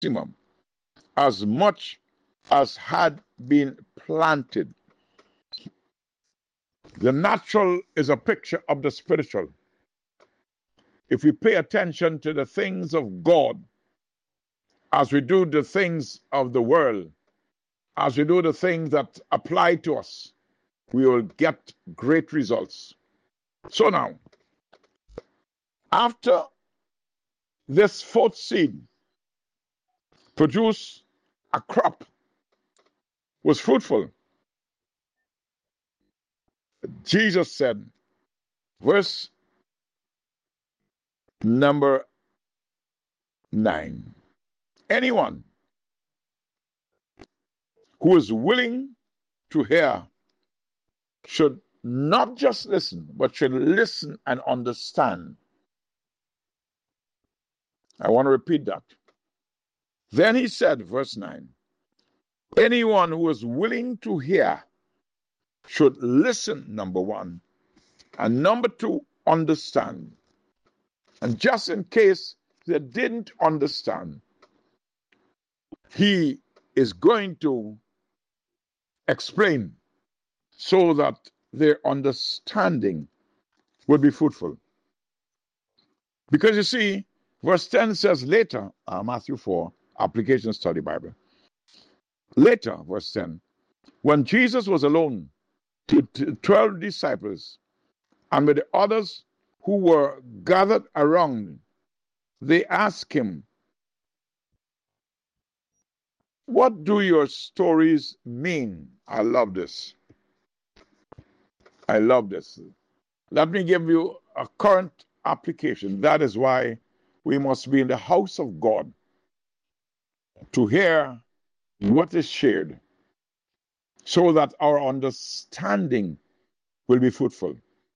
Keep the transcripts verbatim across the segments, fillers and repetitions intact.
maximum as much as had been planted. The natural is a picture of the spiritual. If we pay attention to the things of God as we do the things of the world, as we do the things that apply to us, we will get great results. So now, after this fourth seed produced a crop, was fruitful, Jesus said, verse number nine, anyone who is willing to hear should not just listen, but should listen and understand. I want to repeat that. Then he said, verse nine, anyone who is willing to hear should listen, number one, and number two, understand. And just in case they didn't understand, he is going to explain so that their understanding will be fruitful. Because you see, verse ten says later, uh, Matthew four, Application Study Bible. Later, verse ten, when Jesus was alone with twelve disciples and with the others who were gathered around, they asked him, what do your stories mean? I love this. I love this. Let me give you a current application. That is why we must be in the house of God to hear what is shared so that our understanding will be fruitful.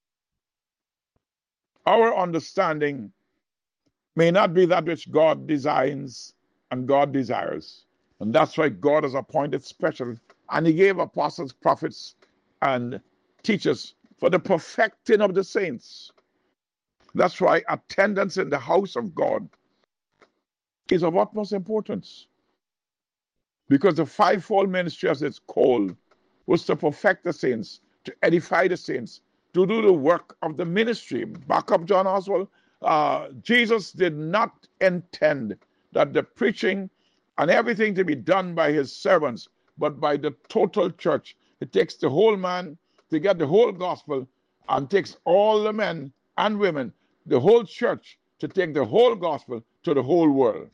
Our understanding may not be that which God designs and God desires. And that's why God has appointed special, and he gave apostles, prophets, and teachers for the perfecting of the saints. That's why attendance in the house of God is of utmost importance. Because the fivefold ministry, as it's called, was to perfect the saints, to edify the saints, to do the work of the ministry. Back up, John Oswald. Uh, Jesus did not intend that the preaching and everything to be done by his servants, but by the total church. It takes the whole man to get the whole gospel, and takes all the men and women, the whole church, to take the whole gospel to the whole world.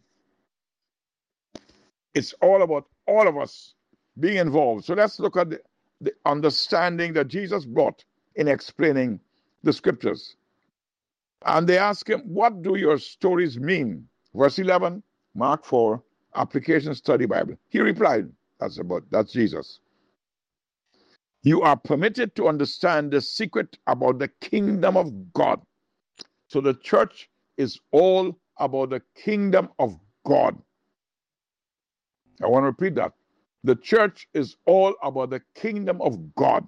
It's all about all of us being involved. So let's look at the, the understanding that Jesus brought in explaining the scriptures. And they ask him, what do your stories mean? Verse eleven, Mark four, Application Study Bible. He replied, that's about, that's Jesus. You are permitted to understand the secret about the kingdom of God. So the church is all about the kingdom of God. I want to repeat that. The church is all about the kingdom of God.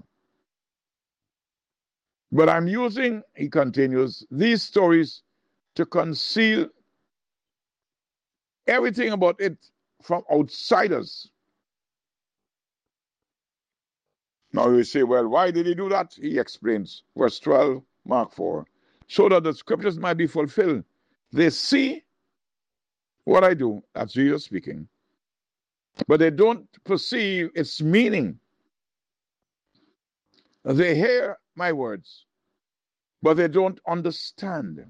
But I'm using, he continues, these stories to conceal everything about it from outsiders. Now you say, well, why did he do that? He explains, verse twelve, Mark four, so that the scriptures might be fulfilled. They see what I do, that's Jesus speaking, but they don't perceive its meaning. They hear my words, but they don't understand.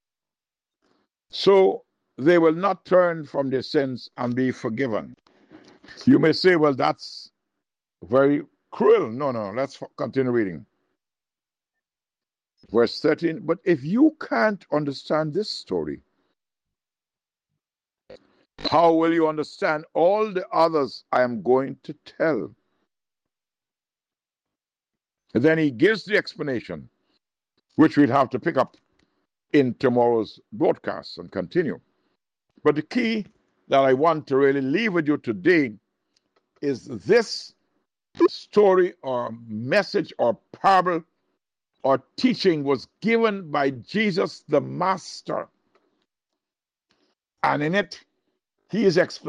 So they will not turn from their sins and be forgiven. You may say, well, that's very cruel. No, no, let's continue reading. Verse thirteen, but if you can't understand this story, how will you understand all the others I am going to tell? And then he gives the explanation, which we'll have to pick up in tomorrow's broadcast and continue. But the key that I want to really leave with you today is this story or message or parable or teaching was given by Jesus the Master. And in it, He is explaining